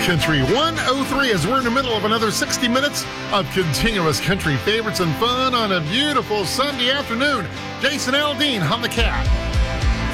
Country 103 as we're in the middle of another 60 minutes of continuous country favorites and fun on a beautiful Sunday afternoon. Jason Aldean, I'm the Cat.